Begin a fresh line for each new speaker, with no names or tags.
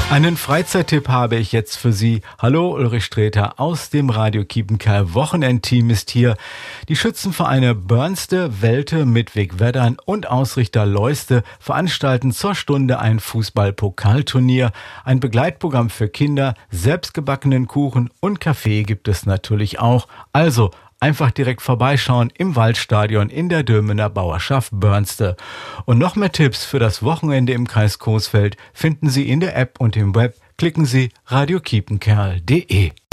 Einen Freizeittipp habe ich jetzt für Sie. Hallo, Ulrich Sträter aus dem Radio Kiepenkerl Wochenendteam ist hier. Die Schützenvereine Börnste, Welte, Mitweg-Weddern und Ausrichter Leuste veranstalten zur Stunde ein Fußball-Pokalturnier. Ein Begleitprogramm für Kinder, selbstgebackenen Kuchen und Kaffee gibt es natürlich auch. Also einfach direkt vorbeischauen im Waldstadion in der Dömener Bauerschaft Börnste. Und noch mehr Tipps für das Wochenende im Kreis Coesfeld finden Sie in der App und im Web. Klicken Sie radiokiepenkerl.de.